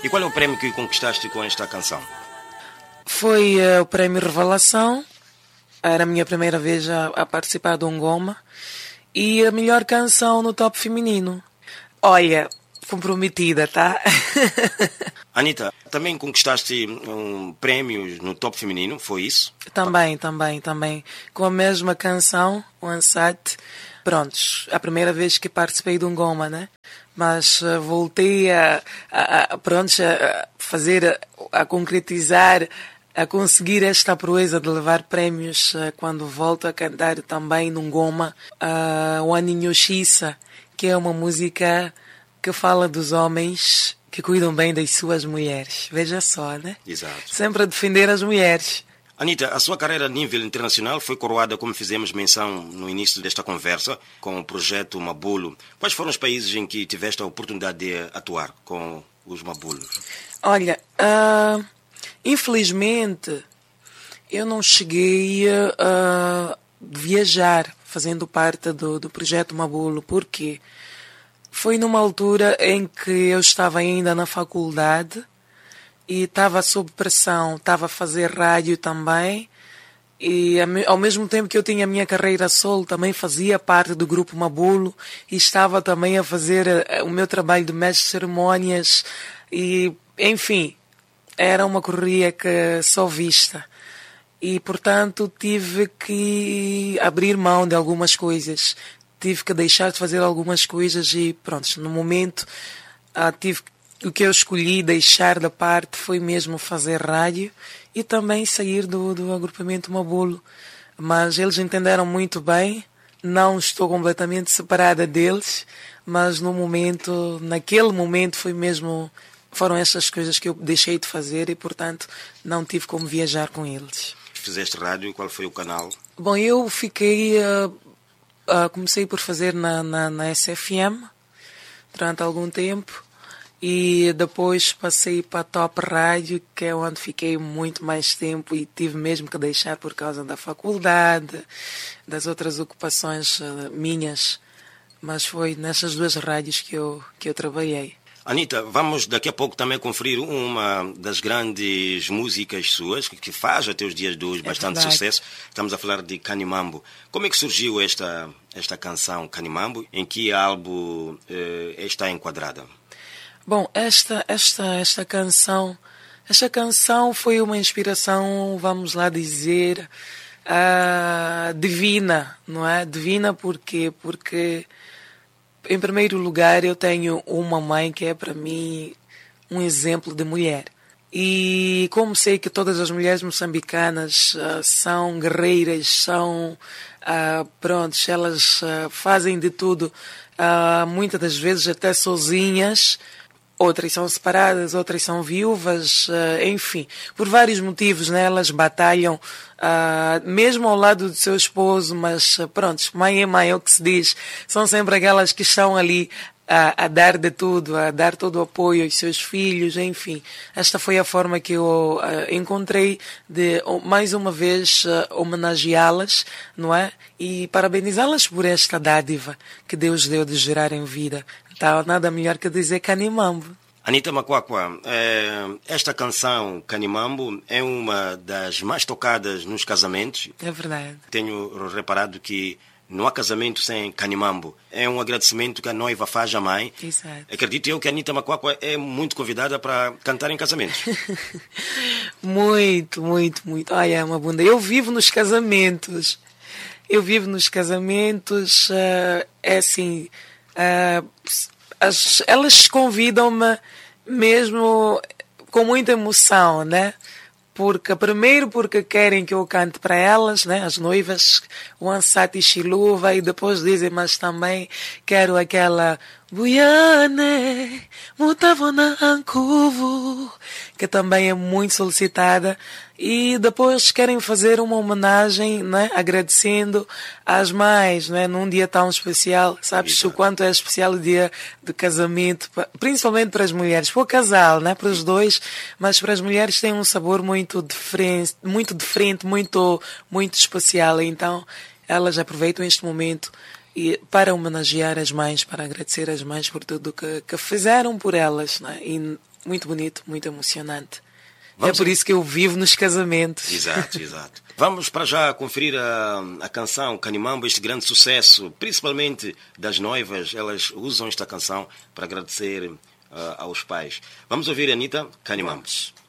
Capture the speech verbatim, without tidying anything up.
E qual é o prémio que conquistaste com esta canção? Foi uh, o prémio Revelação. Era a minha primeira vez a, a participar de um Ngoma. E a melhor canção no top feminino. Olha, comprometida, tá? Anitta, também conquistaste um, prémios no top feminino, foi isso? Também, também, também. Com a mesma canção, One Sat. Prontos, a primeira vez que participei de um Ngoma, né? Mas uh, voltei a, a, a, prontos, a fazer, a, a concretizar, a conseguir esta proeza de levar prémios uh, quando volto a cantar também num Ngoma, uh, o Aninho Xissa, que é uma música que fala dos homens que cuidam bem das suas mulheres. Veja só, né? Exato. Sempre a defender as mulheres. Anitta, a sua carreira a nível internacional foi coroada, como fizemos menção no início desta conversa, com o projeto Mabulo. Quais foram os países em que tiveste a oportunidade de atuar com os Mabulos? Olha, uh, infelizmente, eu não cheguei a uh, viajar fazendo parte do, do projeto Mabulo. Por quê? Foi numa altura em que eu estava ainda na faculdade e estava sob pressão, estava a fazer rádio também e ao mesmo tempo que eu tinha a minha carreira solo, também fazia parte do grupo Mabulo e estava também a fazer o meu trabalho de mestre de cerimônias e, enfim, era uma correria que só vista. E, portanto, tive que abrir mão de algumas coisas. Tive que deixar de fazer algumas coisas e, pronto, no momento, ah, tive, o que eu escolhi deixar da parte foi mesmo fazer rádio e também sair do, do agrupamento Mabulo. Mas eles entenderam muito bem, não estou completamente separada deles, mas no momento, naquele momento foi mesmo, foram essas coisas que eu deixei de fazer e, portanto, não tive como viajar com eles. Fizeste rádio e qual foi o canal? Bom, eu fiquei... Uh, Uh, comecei por fazer na, na, na S F M durante algum tempo e depois passei para a Top Rádio, que é onde fiquei muito mais tempo e tive mesmo que deixar por causa da faculdade, das outras ocupações uh, minhas, mas foi nessas duas rádios que eu, que eu trabalhei. Anitta, vamos daqui a pouco também conferir uma das grandes músicas suas, que faz até os dias de hoje bastante verdade. sucesso. Estamos a falar de Kanimambo. Como é que surgiu esta, esta canção Kanimambo? Em que álbum eh, está enquadrada? Bom, esta, esta, esta canção, esta canção foi uma inspiração, vamos lá dizer, uh, divina, não é? Divina por quê? Porque... Em primeiro lugar, eu tenho uma mãe que é para mim um exemplo de mulher. E como sei que todas as mulheres moçambicanas uh, são guerreiras, são, uh, prontos, elas uh, fazem de tudo, uh, muitas das vezes até sozinhas, outras são separadas, outras são viúvas, uh, enfim, por vários motivos, né? Elas batalham uh, mesmo ao lado do seu esposo, mas uh, pronto, mãe é mãe, é o que se diz, são sempre aquelas que estão ali uh, a dar de tudo, a dar todo o apoio aos seus filhos, enfim. Esta foi a forma que eu uh, encontrei de, mais uma vez, uh, homenageá-las, não é? E parabenizá-las por esta dádiva que Deus deu de gerar em vida. Tá, nada melhor que dizer Kanimambo. Anitta Makwakwa, esta canção Kanimambo é uma das mais tocadas nos casamentos. É verdade. Tenho reparado que não há casamento sem Kanimambo. É um agradecimento que a noiva faz à mãe. Exato. Acredito eu que a Anitta Makwakwa é muito convidada para cantar em casamentos. Muito, muito, muito. Olha, é uma bunda. Eu vivo nos casamentos. Eu vivo nos casamentos. Uh, é assim... Uh, as, elas convidam-me mesmo com muita emoção, né? Porque, primeiro porque querem que eu cante para elas, né? As noivas, o Ansati Chiluva, e depois dizem, mas também quero aquela Buiane, Mutavona Ancuvo, que também é muito solicitada. E depois querem fazer uma homenagem, né? Agradecendo às mães, né? Num dia tão especial. Sabes Exato. O quanto é especial o dia de casamento, principalmente para as mulheres, para o casal, né? Para os dois, mas para as mulheres tem um sabor muito diferente, muito diferente, muito, muito especial. Então, elas aproveitam este momento e para homenagear as mães, para agradecer às mães por tudo que, que fizeram por elas, né? E muito bonito, muito emocionante. Vamos é por a... isso que eu vivo nos casamentos. Exato, exato. Vamos para já conferir a, a canção Kanimambo, este grande sucesso, principalmente das noivas. Elas usam esta canção para agradecer uh, aos pais. Vamos ouvir, Anitta, Kanimambo.